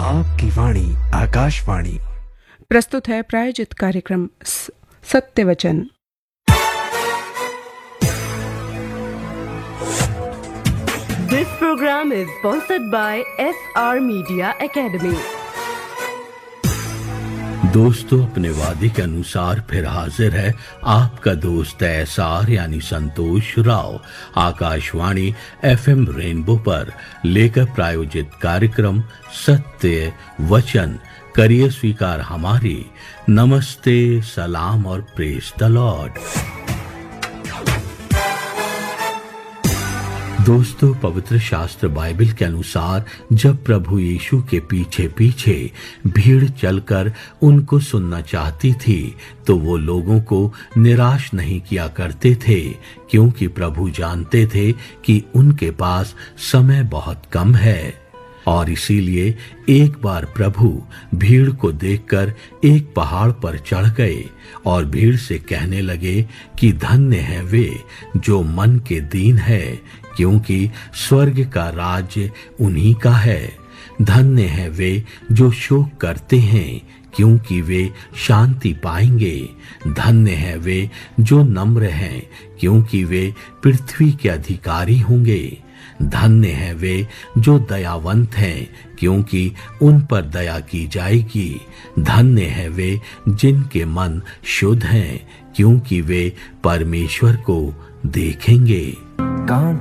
आपकी वाणी आकाशवाणी। प्रस्तुत है प्रायोजित कार्यक्रम सत्य वचन। This program is sponsored by SR Media Academy. दोस्तों, अपने वादे के अनुसार फिर हाजिर है आपका दोस्त SR यानी संतोष राव आकाशवाणी FM रेनबो पर लेकर प्रायोजित कार्यक्रम सत्य वचन। करिए स्वीकार हमारी नमस्ते, सलाम और प्रेज द लॉर्ड। दोस्तों, पवित्र शास्त्र बाइबल के अनुसार जब प्रभु यीशु के पीछे पीछे भीड़ चलकर उनको सुनना चाहती थी तो वो लोगों को निराश नहीं किया करते थे, क्योंकि प्रभु जानते थे कि उनके पास समय बहुत कम है। और इसीलिए एक बार प्रभु भीड़ को देखकर एक पहाड़ पर चढ़ गए और भीड़ से कहने लगे कि धन्य है वे जो मन के दीन है, क्योंकि स्वर्ग का राज्य उन्हीं का है। धन्य है वे जो शोक करते हैं, क्योंकि वे शांति पाएंगे। धन्य है वे जो नम्र हैं, क्योंकि वे पृथ्वी के अधिकारी होंगे। धन्य है वे जो दयावंत हैं, क्योंकि उन पर दया की जाएगी। धन्य है वे जिनके मन शुद्ध हैं, क्योंकि वे परमेश्वर को देखेंगे।